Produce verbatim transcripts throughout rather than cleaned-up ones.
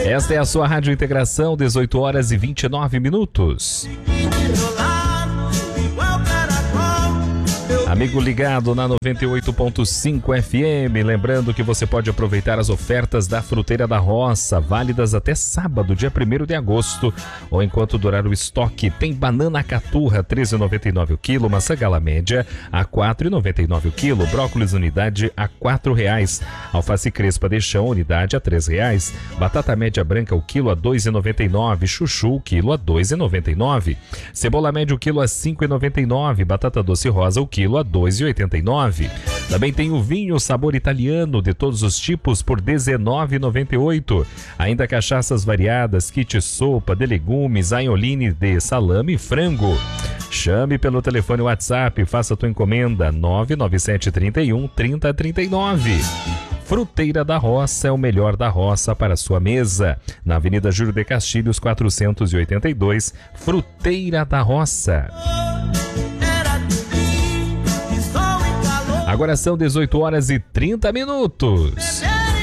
Esta é a sua Rádio Integração, dezoito horas e vinte e nove minutos. Amigo ligado na noventa e oito ponto cinco F M, lembrando que você pode aproveitar as ofertas da Fruteira da Roça, válidas até sábado, dia primeiro de agosto, ou enquanto durar o estoque. Tem banana caturra, treze reais e noventa e nove o quilo, maçã gala média a quatro reais e noventa e nove o quilo, brócolis unidade a quatro reais, alface crespa de chão unidade a três reais, batata média branca o quilo a dois reais e noventa e nove, chuchu o quilo a dois reais e noventa e nove, cebola média o quilo a cinco reais e noventa e nove, batata doce rosa o quilo a dois reais e oitenta e nove. Também tem o vinho sabor italiano de todos os tipos por dezenove reais e noventa e oito. Ainda cachaças variadas, kit sopa de legumes, aioline de salame e frango. Chame pelo telefone WhatsApp, faça tua encomenda nove nove sete três um, três zero três nove. Fruteira da Roça é o melhor da roça para sua mesa. Na Avenida Júlio de Castilhos, quatrocentos e oitenta e dois, Fruteira da Roça. Agora são dezoito horas e trinta minutos.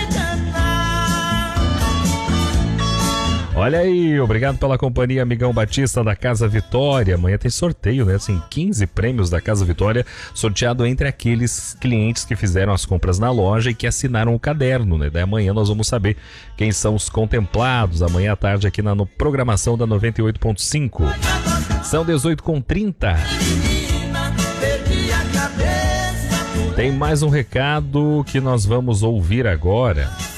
Olha aí, obrigado pela companhia, amigão Batista da Casa Vitória. Amanhã tem sorteio, né? Assim, quinze prêmios da Casa Vitória, sorteado entre aqueles clientes que fizeram as compras na loja e que assinaram o caderno, né? Daí amanhã nós vamos saber quem são os contemplados, amanhã à tarde aqui na no, programação da noventa e oito ponto cinco. São dezoito e trinta. Tem mais um recado que nós vamos ouvir agora.